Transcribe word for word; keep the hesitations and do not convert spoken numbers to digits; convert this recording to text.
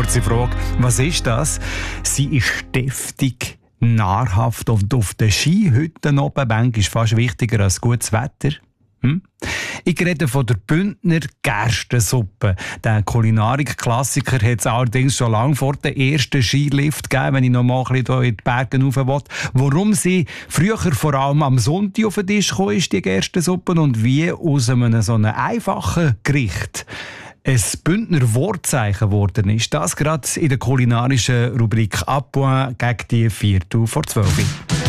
kurze Frage. Was ist das? Sie ist deftig, nahrhaft und auf den Skihütten oben. Manchmal ist fast wichtiger als gutes Wetter. Hm? Ich rede von der Bündner Gerstensuppe. Der Kulinarik-Klassiker hat es allerdings schon lange vor dem ersten Skilift gegeben, wenn ich noch mal ein bisschen in die Berge rauf will. Warum sie früher vor allem am Sonntag auf den Tisch kam, ist die Gerstensuppe, und wie aus einem so einem einfachen Gericht ein Bündner Wortzeichen geworden ist. Das gerade in der kulinarischen Rubrik «A Point» gegen die Viertel vor zwölf.